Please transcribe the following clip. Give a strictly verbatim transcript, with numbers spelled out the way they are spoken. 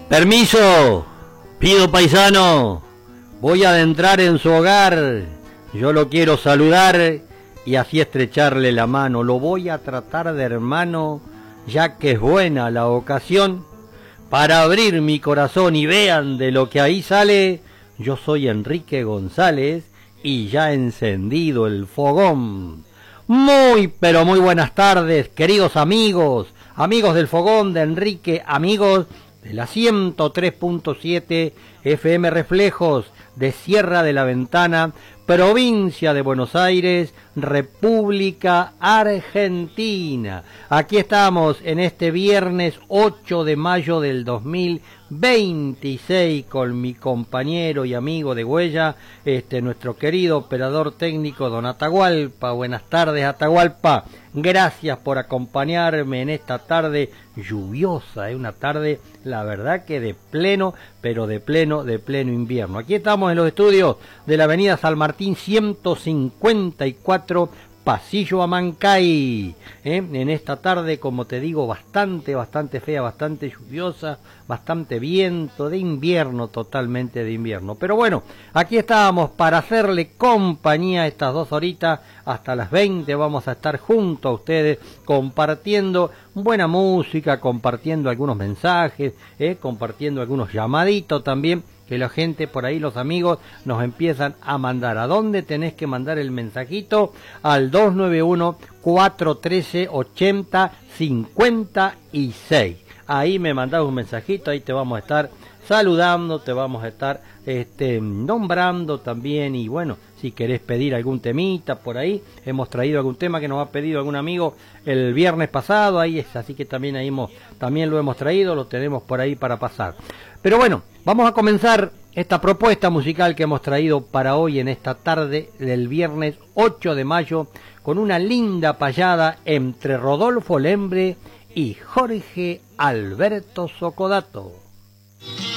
Permiso, pido paisano, voy a adentrar en su hogar, yo lo quiero saludar y así estrecharle la mano, lo voy a tratar de hermano, ya que es buena la ocasión, para abrir mi corazón y vean de lo que ahí sale, yo soy Enrique González y ya he encendido el fogón. Muy pero muy buenas tardes, queridos amigos, amigos del fogón de Enrique, amigos de la ciento tres punto siete F M Reflejos de Sierra de la Ventana, provincia de Buenos Aires, República Argentina. Aquí estamos en este viernes ocho de mayo del dos mil veintiséis con mi compañero y amigo de huella, este nuestro querido operador técnico don Atahualpa. Buenas tardes, Atahualpa. Gracias por acompañarme en esta tarde lluviosa, ¿eh? Una tarde, la verdad que de pleno, pero de pleno, de pleno invierno. Aquí estamos en los estudios de la avenida San Martín ciento cincuenta y cuatro, Pasillo Amancay, ¿eh? En esta tarde, como te digo, bastante, bastante fea, bastante lluviosa, bastante viento, de invierno, totalmente de invierno. Pero bueno, aquí estábamos para hacerle compañía estas dos horitas, hasta las veinte vamos a estar junto a ustedes, compartiendo buena música, compartiendo algunos mensajes, ¿eh? compartiendo algunos llamaditos también, que la gente por ahí, los amigos, nos empiezan a mandar. ¿A dónde tenés que mandar el mensajito? Al dos nueve uno, cuatro uno tres, ocho cero cinco seis. Ahí me mandás un mensajito, ahí te vamos a estar saludando, te vamos a estar este, nombrando también. Y bueno, si querés pedir algún temita por ahí, hemos traído algún tema que nos ha pedido algún amigo el viernes pasado, ahí es, así que también ahí hemos, también lo hemos traído, lo tenemos por ahí para pasar. Pero bueno, vamos a comenzar esta propuesta musical que hemos traído para hoy en esta tarde del viernes ocho de mayo con una linda payada entre Rodolfo Lembre y Jorge Alberto Socodato.